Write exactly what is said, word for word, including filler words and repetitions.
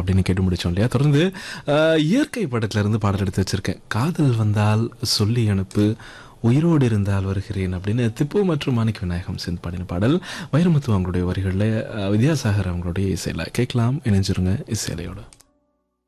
அப்படின்னு கேட்டு முடிச்சோம் இல்லையா? தொடர்ந்து அஹ், இயற்கை படத்துல இருந்து பாடல் எடுத்து வச்சிருக்கேன். காதல் வந்தால் சொல்லி அனுப்பு, உயிரோடு இருந்தால் வருகிறேன் அப்படின்னு திப்பு மற்றும் மாணிக்க விநாயகம் சேர்ந்து பாடின பாடல். வைரமுத்து அவங்களுடைய வரிகளில், அஹ், வித்யாசாகர் அவங்களுடைய இசையில் கேட்கலாம். இணைஞ்சிருங்க இசையிலையோட.